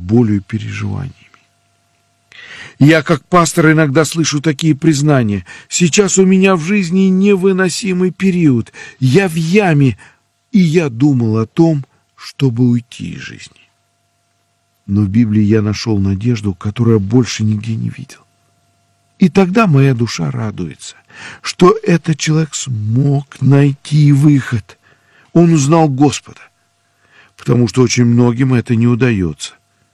болью и переживаниями. Я, как пастор, иногда слышу такие признания. Сейчас у меня в жизни невыносимый период. Я в яме, и я думал о том, чтобы уйти из жизни. Но в Библии я нашел надежду, которую больше нигде не видел. И тогда моя душа радуется, что этот человек смог найти выход. Он узнал Господа, потому что очень многим это не удается.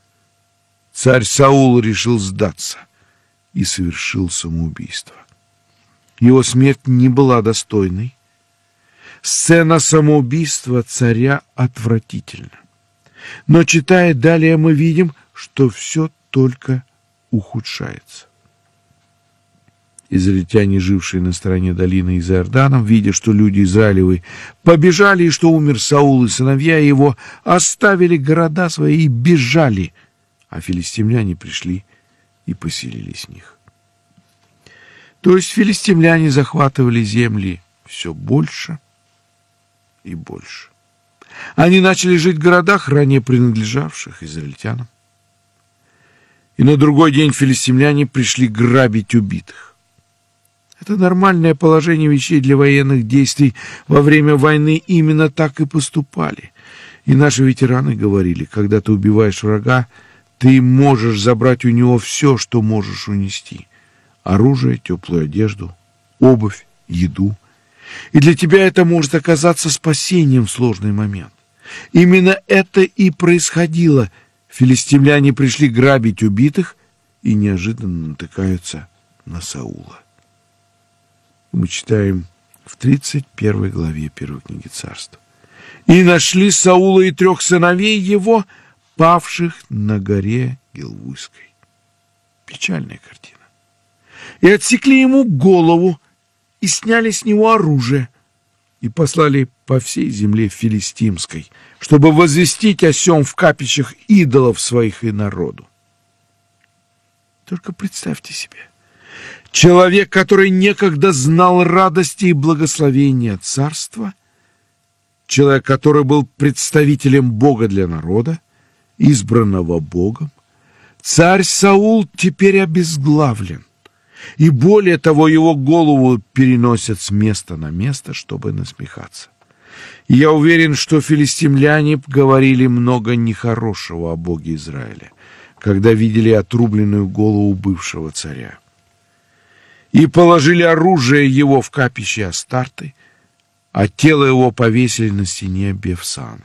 Царь Саул решил сдаться и совершил самоубийство. Его смерть не была достойной. Сцена самоубийства царя отвратительна. Но, читая далее, мы видим, что все только ухудшается. Израильтяне, жившие на стороне долины за Иорданом, видя, что люди Израилевы побежали, и что умер Саул и сыновья его, оставили города свои и бежали, а филистимляне пришли и поселились в них. То есть филистимляне захватывали земли все больше и больше. Они начали жить в городах, ранее принадлежавших израильтянам. И на другой день филистимляне пришли грабить убитых. Это нормальное положение вещей для военных действий. Во время войны именно так и поступали. И наши ветераны говорили, когда ты убиваешь врага, ты можешь забрать у него все, что можешь унести. Оружие, теплую одежду, обувь, еду. И для тебя это может оказаться спасением в сложный момент. Именно это и происходило. Филистимляне пришли грабить убитых и неожиданно натыкаются на Саула. Мы читаем в 31 главе 1 книги Царств. «И нашли Саула и 3 сыновей его, павших на горе Гилвуйской». Печальная картина. «И отсекли ему голову, и сняли с него оружие, и послали по всей земле филистимской, чтобы возвестить о сем в капищах идолов своих и народу». Только представьте себе. Человек, который некогда знал радости и благословения царства, человек, который был представителем Бога для народа, избранного Богом, царь Саул теперь обезглавлен. И более того, его голову переносят с места на место, чтобы насмехаться. И я уверен, что филистимляне говорили много нехорошего о Боге Израиля, когда видели отрубленную голову бывшего царя. И положили оружие его в капище Астарты, а тело его повесили на стене Бефсана.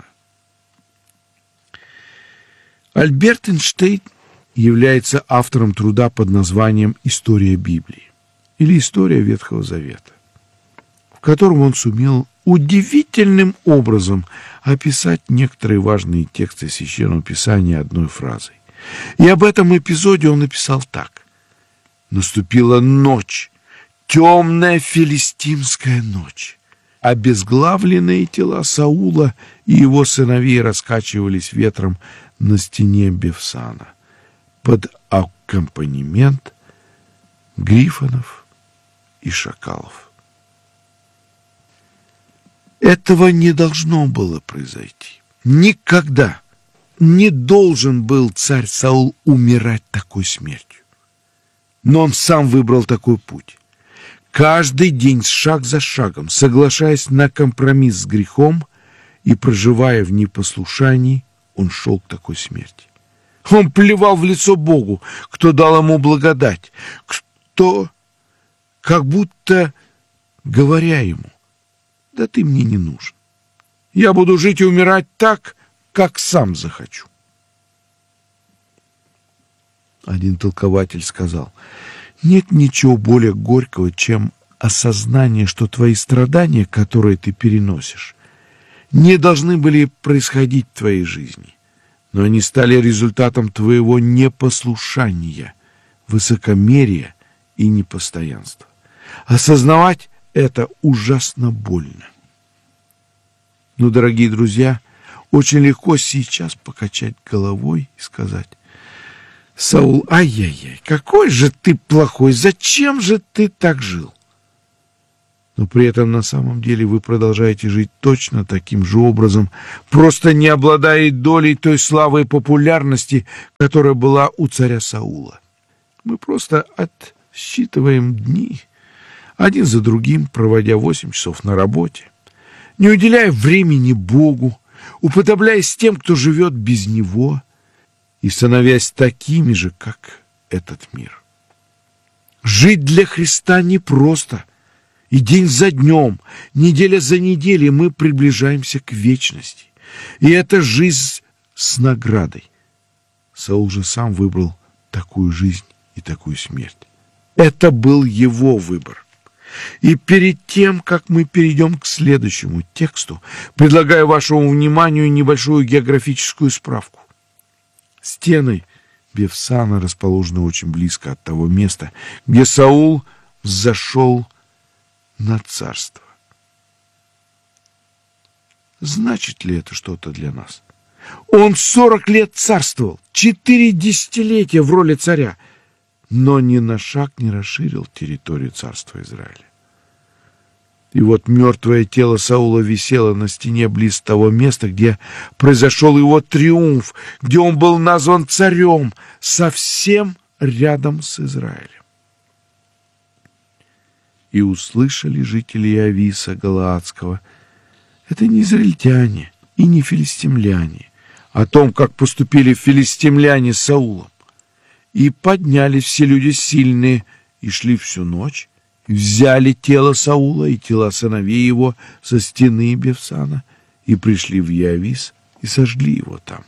Альберт Эйнштейн является автором труда под названием «История Библии» или «История Ветхого Завета», в котором он сумел удивительным образом описать некоторые важные тексты Священного Писания одной фразой. И об этом эпизоде он написал так. «Наступила ночь, темная филистимская ночь. Обезглавленные тела Саула и его сыновей раскачивались ветром на стене Бефсана под аккомпанемент грифонов и шакалов». Этого не должно было произойти. Никогда не должен был царь Саул умирать такой смертью. Но он сам выбрал такой путь. Каждый день, шаг за шагом, соглашаясь на компромисс с грехом и проживая в непослушании, он шел к такой смерти. Он плевал в лицо Богу, кто дал ему благодать, кто, как будто говоря ему: «Да ты мне не нужен. Я буду жить и умирать так, как сам захочу». Один толкователь сказал: «Нет ничего более горького, чем осознание, что твои страдания, которые ты переносишь, не должны были происходить в твоей жизни, но они стали результатом твоего непослушания, высокомерия и непостоянства. Осознавать это ужасно больно». Но, дорогие друзья, очень легко сейчас покачать головой и сказать: «Саул, ай-яй-яй, какой же ты плохой, зачем же ты так жил?» но при этом на самом деле вы продолжаете жить точно таким же образом, просто не обладая долей той славы и популярности, которая была у царя Саула. Мы просто отсчитываем дни, один за другим, проводя 8 часов на работе, не уделяя времени Богу, уподобляясь тем, кто живет без Него, и становясь такими же, как этот мир. Жить для Христа непросто, и день за днем, неделя за неделей мы приближаемся к вечности. И это жизнь с наградой. Саул же сам выбрал такую жизнь и такую смерть. Это был его выбор. И перед тем, как мы перейдем к следующему тексту, предлагаю вашему вниманию небольшую географическую справку. Стены Бевсана расположены очень близко от того места, где Саул взошел на царство. Значит ли это что-то для нас? Он 40 лет царствовал, 4 десятилетия в роли царя, но ни на шаг не расширил территорию царства Израиля. И вот мертвое тело Саула висело на стене близ того места, где произошел его триумф, где он был назван царем, совсем рядом с Израилем. И услышали жители Ависа Галаадского, это не израильтяне и не филистимляне, о том, как поступили филистимляне с Саулом. И поднялись все люди сильные, и шли всю ночь, и взяли тело Саула и тела сыновей его со стены Бевсана, и пришли в Явис, и сожгли его там.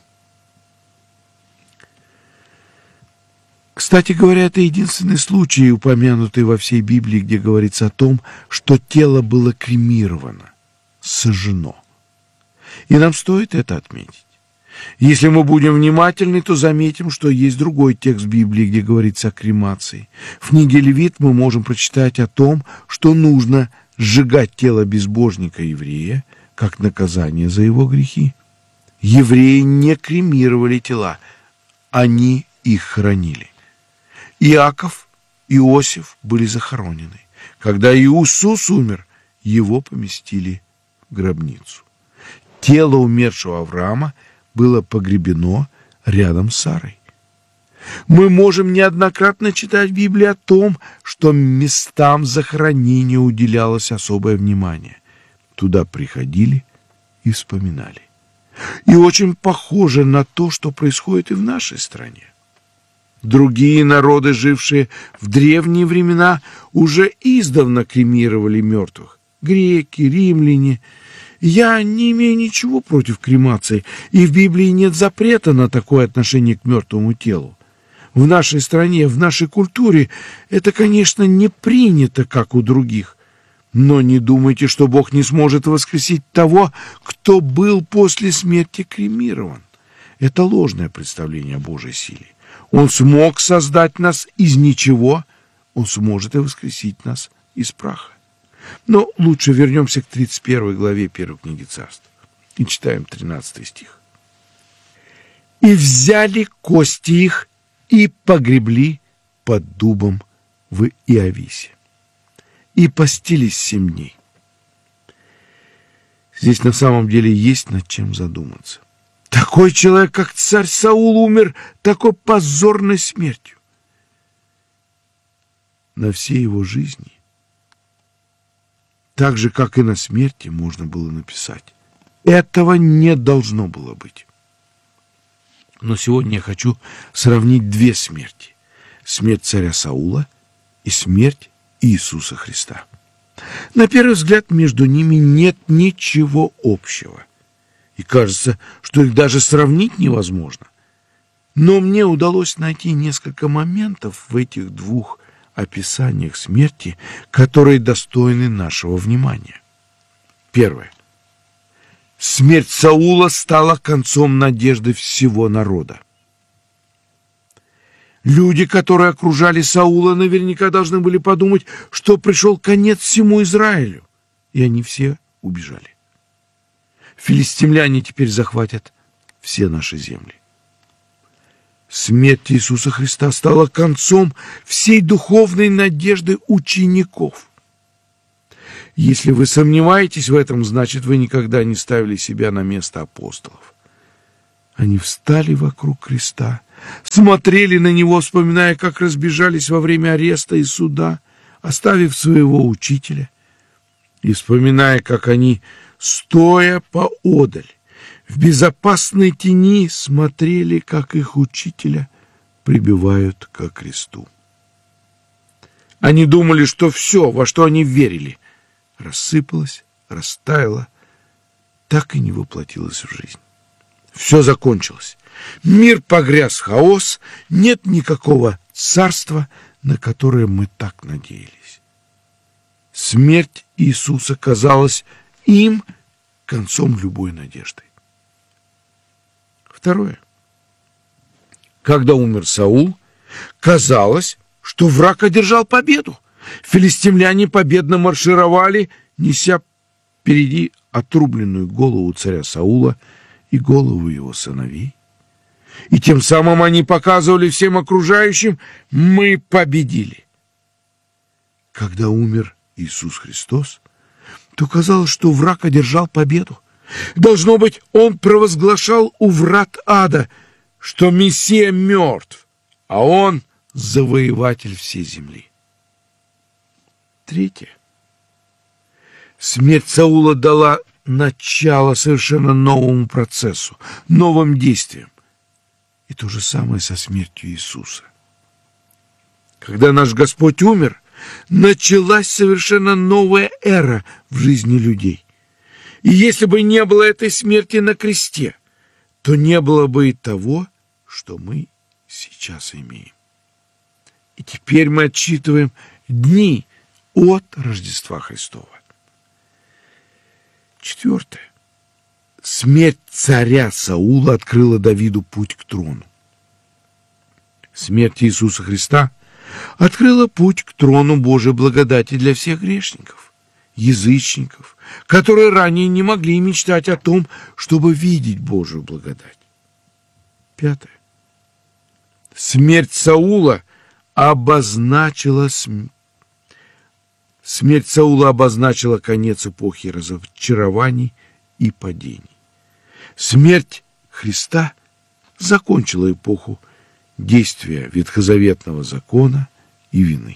Кстати говоря, это единственный случай, упомянутый во всей Библии, где говорится о том, что тело было кремировано, сожжено. И нам стоит это отметить. Если мы будем внимательны, то заметим, что есть другой текст Библии, где говорится о кремации. В книге Левит мы можем прочитать о том, что нужно сжигать тело безбожника-еврея, как наказание за его грехи. Евреи не кремировали тела, они их хоронили. Иаков, Иосиф были захоронены. Когда Иисус умер, его поместили в гробницу. Тело умершего Авраама было погребено рядом с Сарой. Мы можем неоднократно читать в Библии о том, что местам захоронения уделялось особое внимание. Туда приходили и вспоминали. И очень похоже на то, что происходит и в нашей стране. Другие народы, жившие в древние времена, уже издавна кремировали мертвых. Греки, римляне. Я не имею ничего против кремации, и в Библии нет запрета на такое отношение к мертвому телу. В нашей стране, в нашей культуре это, конечно, не принято, как у других. Но не думайте, что Бог не сможет воскресить того, кто был после смерти кремирован. Это ложное представление о Божьей силе. Он смог создать нас из ничего, Он сможет и воскресить нас из праха. Но лучше вернемся к 31 главе 1 книги Царств и читаем 13 стих. «И взяли кости их и погребли под дубом в Иависе, и постились 7 дней». Здесь на самом деле есть над чем задуматься. Такой человек, как царь Саул, умер такой позорной смертью. На всей его жизни, так же, как и на смерти, можно было написать: этого не должно было быть. Но сегодня я хочу сравнить 2 смерти. Смерть царя Саула и смерть Иисуса Христа. На первый взгляд, между ними нет ничего общего. И кажется, что их даже сравнить невозможно. Но мне удалось найти несколько моментов в этих 2 описаниях смерти, которые достойны нашего внимания. Первое. Смерть Саула стала концом надежды всего народа. Люди, которые окружали Саула, наверняка должны были подумать, что пришел конец всему Израилю, и они все убежали. Филистимляне теперь захватят все наши земли. Смерть Иисуса Христа стала концом всей духовной надежды учеников. Если вы сомневаетесь в этом, значит, вы никогда не ставили себя на место апостолов. Они встали вокруг креста, смотрели на него, вспоминая, как разбежались во время ареста и суда, оставив своего учителя, и вспоминая, как они, стоя поодаль, в безопасной тени, смотрели, как их учителя прибивают ко кресту. Они думали, что все, во что они верили, рассыпалось, растаяло, так и не воплотилось в жизнь. Все закончилось. Мир погряз в хаос, нет никакого царства, на которое мы так надеялись. Смерть Иисуса казалась им концом любой надежды. Второе. Когда умер Саул, казалось, что враг одержал победу. Филистимляне победно маршировали, неся впереди отрубленную голову царя Саула и голову его сыновей. И тем самым они показывали всем окружающим: мы победили. Когда умер Иисус Христос, то казалось, что враг одержал победу. Должно быть, он провозглашал у врат ада, что Мессия мертв, а он завоеватель всей земли. Третье. Смерть Саула дала начало совершенно новому процессу, новым действиям. И то же самое со смертью Иисуса. Когда наш Господь умер, началась совершенно новая эра в жизни людей. И если бы не было этой смерти на кресте, то не было бы и того, что мы сейчас имеем. И теперь мы отсчитываем дни от Рождества Христова. Четвертое. Смерть царя Саула открыла Давиду путь к трону. Смерть Иисуса Христа открыла путь к трону Божьей благодати для всех грешников, язычников, которые ранее не могли мечтать о том, чтобы видеть Божию благодать. Пятое. Смерть Саула обозначила конец эпохи разочарований и падений. Смерть Христа закончила эпоху действия ветхозаветного закона и вины.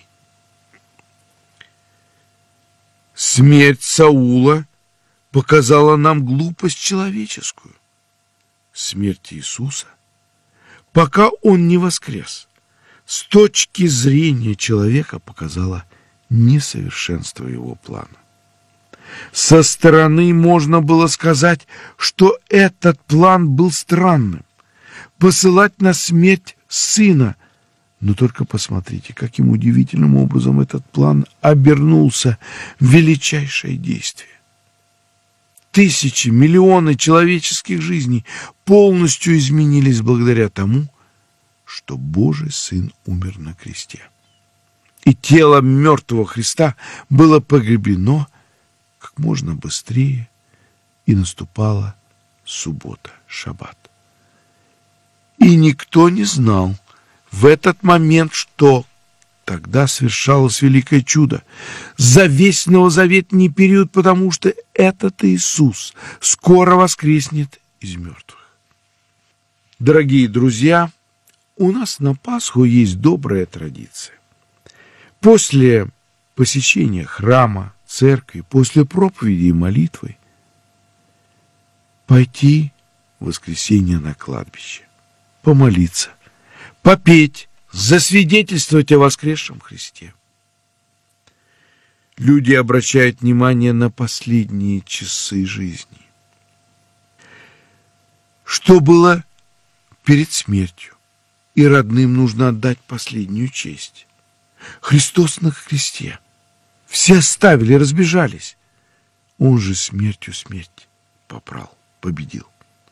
Смерть Саула показала нам глупость человеческую. Смерть Иисуса, пока он не воскрес, с точки зрения человека показала несовершенство его плана. Со стороны можно было сказать, что этот план был странным — посылать на смерть сына. Но только посмотрите, каким удивительным образом этот план обернулся в величайшее действие. Тысячи, миллионы человеческих жизней полностью изменились благодаря тому, что Божий Сын умер на кресте. И тело мертвого Христа было погребено как можно быстрее, и наступала суббота, шаббат. И никто не знал в этот момент, что тогда свершалось великое чудо за весь новозаветный период, потому что этот Иисус скоро воскреснет из мертвых. Дорогие друзья, у нас на Пасху есть добрая традиция. После посещения храма, церкви, после проповеди и молитвы пойти в воскресенье на кладбище, помолиться, попеть, засвидетельствовать о воскресшем Христе. Люди обращают внимание на последние часы жизни. Что было перед смертью, и родным нужно отдать последнюю честь. Христос на кресте. Все оставили, разбежались. Он же смертью смерть попрал, победил.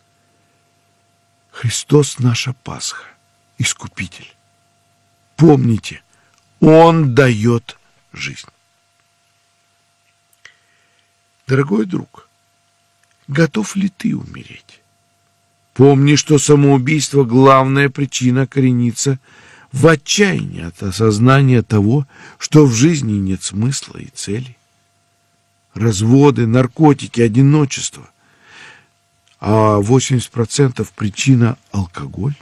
Христос наша Пасха, Искупитель. Помните, Он дает жизнь. Дорогой друг, готов ли ты умереть? Помни, что самоубийство — главная причина коренится в отчаянии от осознания того, что в жизни нет смысла и цели. разводы, наркотики, одиночество. А 80% причина – алкоголь.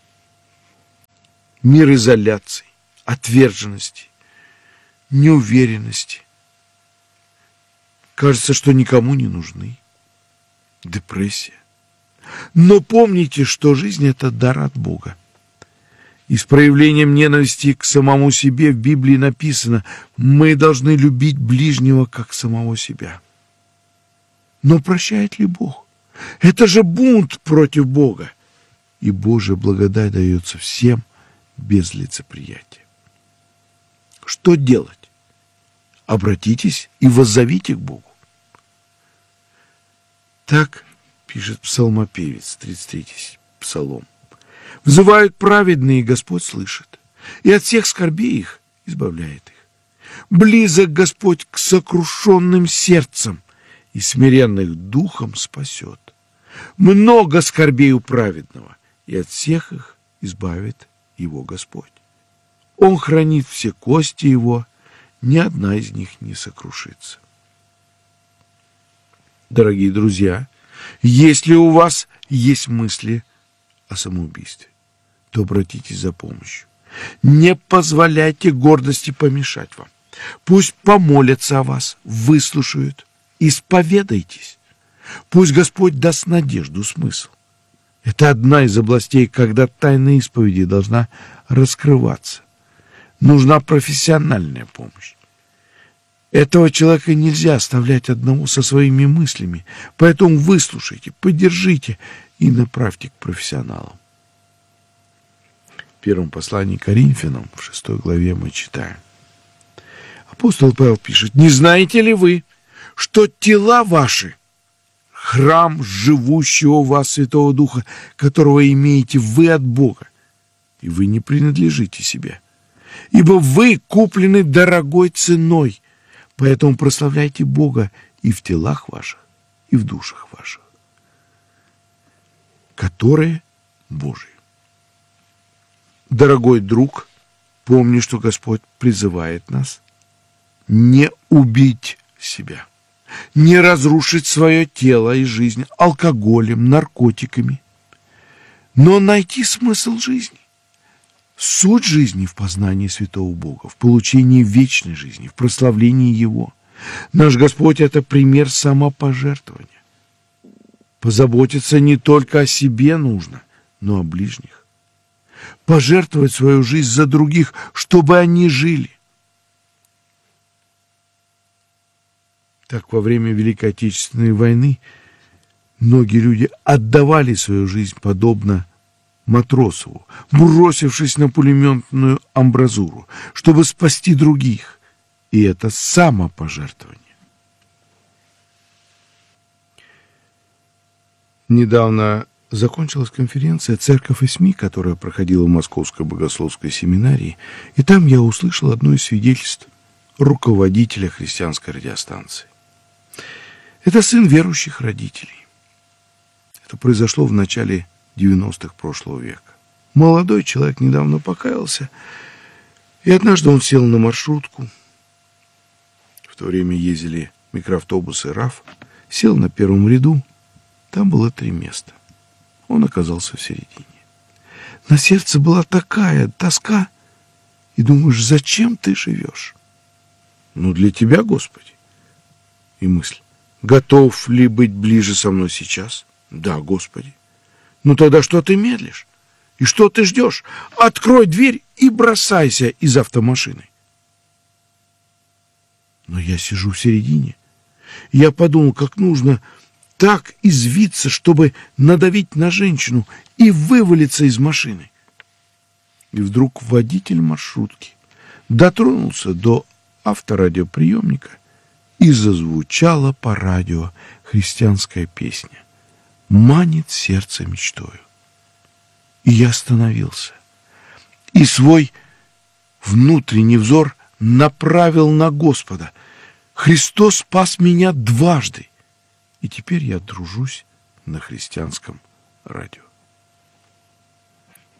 Мир изоляции, отверженности, неуверенности. Кажется, что никому не нужны. Депрессия. Но помните, что жизнь – это дар от Бога. И с проявлением ненависти к самому себе в Библии написано: мы должны любить ближнего, как самого себя. Но прощает ли Бог? Это же бунт против Бога. И Божья благодать дается всем без лицеприятия. Что делать? Обратитесь и воззовите к Богу. Так пишет псалмопевец, 33-й псалом. Взывают праведные, и Господь слышит, и от всех скорбей их избавляет их. Близок Господь к сокрушенным сердцем, и смиренных духом спасет. Много скорбей у праведного, и от всех их избавит его Господь. Он хранит все кости его, ни одна из них не сокрушится. Дорогие друзья, если у вас есть мысли о самоубийстве, то обратитесь за помощью. Не позволяйте гордости помешать вам. Пусть помолятся о вас, выслушают, исповедайтесь. Пусть Господь даст надежду, смысл. Это одна из областей, когда тайна исповеди должна раскрываться. Нужна профессиональная помощь. Этого человека нельзя оставлять одного со своими мыслями, поэтому выслушайте, поддержите и направьте к профессионалам. В первом послании к Коринфянам, в 6 главе мы читаем. Апостол Павел пишет: «Не знаете ли вы, что тела ваши — храм живущего в вас Святого Духа, которого имеете вы от Бога, и вы не принадлежите себе? Ибо вы куплены дорогой ценой, поэтому прославляйте Бога и в телах ваших, и в душах ваших, которые Божьи». Дорогой друг, помни, что Господь призывает нас не убить себя, не разрушить свое тело и жизнь алкоголем, наркотиками, но найти смысл жизни. Суть жизни в познании святого Бога, в получении вечной жизни, в прославлении Его. Наш Господь — это пример самопожертвования. Позаботиться не только о себе нужно, но о ближних. Пожертвовать свою жизнь за других, чтобы они жили. Так, во время Великой Отечественной войны многие люди отдавали свою жизнь подобно Матросову, бросившись на пулеметную амбразуру, чтобы спасти других. И это самопожертвование. Недавно закончилась конференция «Церковь и СМИ», которая проходила в Московской богословской семинарии, и там я услышал одно из свидетельств руководителя христианской радиостанции. Это сын верующих родителей. Это произошло в начале 90-х прошлого века. Молодой человек недавно покаялся, и однажды он сел на маршрутку. В то время ездили микроавтобусы РАФ, сел на первом ряду. Там было 3 места. Он оказался в середине. На сердце была такая тоска, и думаешь, зачем ты живешь? Ну, для тебя, Господи. И мысль: готов ли быть ближе со мной сейчас? Да, Господи. Ну тогда что ты медлишь? И что ты ждешь? Открой дверь и бросайся из автомашины. Но я сижу в середине. Я подумал, как нужно так извиться, чтобы надавить на женщину и вывалиться из машины. И вдруг водитель маршрутки дотронулся до авторадиоприемника, и зазвучала по радио христианская песня «Манит сердце мечтою». И я остановился, и свой внутренний взор направил на Господа. Христос спас меня дважды, и теперь я тружусь на христианском радио.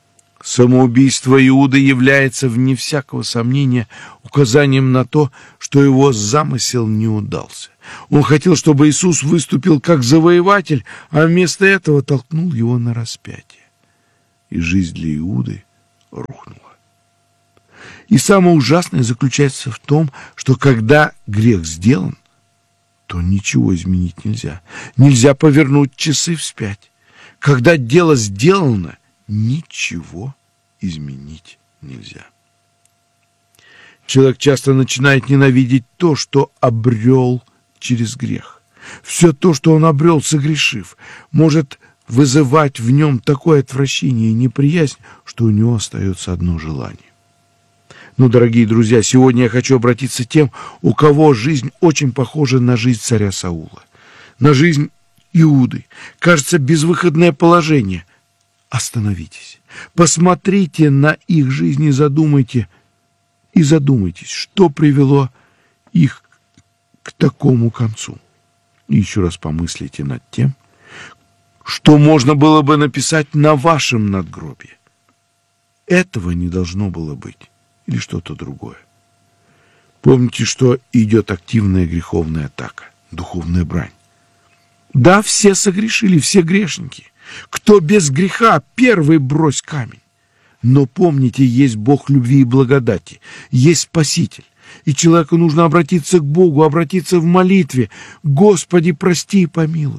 Самоубийство Иуды является, вне всякого сомнения, указанием на то, что его замысел не удался. Он хотел, чтобы Иисус выступил как завоеватель, а вместо этого толкнул его на распятие. И жизнь для Иуды рухнула. И самое ужасное заключается в том, что когда грех сделан, то ничего изменить нельзя. Нельзя повернуть часы вспять. Когда дело сделано, ничего изменить нельзя. Человек часто начинает ненавидеть то, что обрел через грех. Все то, что он обрел, согрешив, может вызывать в нем такое отвращение и неприязнь, что у него остается одно желание. Ну, дорогие друзья, сегодня я хочу обратиться к тем, у кого жизнь очень похожа на жизнь царя Саула, на жизнь Иуды. Кажется, безвыходное положение. Остановитесь, посмотрите на их жизнь и задумайтесь, что привело их к такому концу. И еще раз помыслите над тем, что можно было бы написать на вашем надгробии. Этого не должно было быть. Или что-то другое. Помните, что идет активная греховная атака, духовная брань. Да, все согрешили, все грешники. Кто без греха, первый брось камень. Но помните, есть Бог любви и благодати, есть Спаситель. И человеку нужно обратиться к Богу, обратиться в молитве. Господи, прости и помилуй.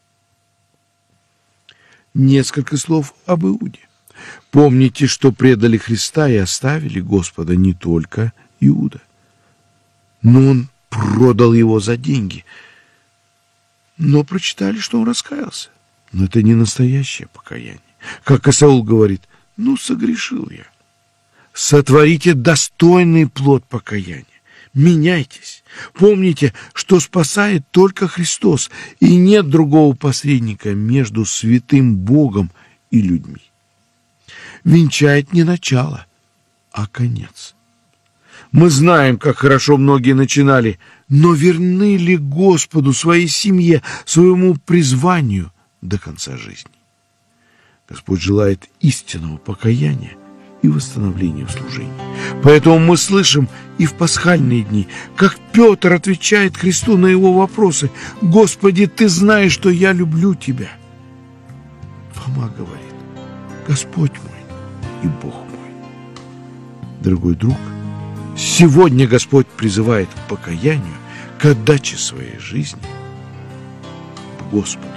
Несколько слов об Иуде. Помните, что предали Христа и оставили Господа не только Иуда, но он продал его за деньги. Но прочитали, что он раскаялся. Но это не настоящее покаяние. Как и Саул говорит, согрешил я. Сотворите достойный плод покаяния. Меняйтесь. Помните, что спасает только Христос, и нет другого посредника между святым Богом и людьми. Венчает не начало, а конец. Мы знаем, как хорошо многие начинали, но верны ли Господу, своей семье, своему призванию до конца жизни? Господь желает истинного покаяния и восстановления в служении. Поэтому мы слышим и в пасхальные дни, как Петр отвечает Христу на его вопросы: «Господи, Ты знаешь, что я люблю Тебя». Фома говорит: «Господь мой и Бог мой». Дорогой друг, сегодня Господь призывает к покаянию, к отдаче своей жизни к Господу.